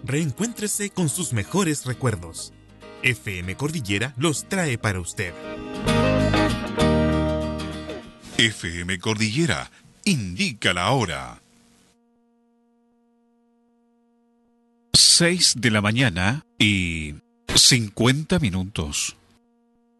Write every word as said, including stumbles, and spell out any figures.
Reencuéntrese con sus mejores recuerdos. F M Cordillera los trae para usted. F M Cordillera indica la hora. Seis de la mañana y cincuenta minutos.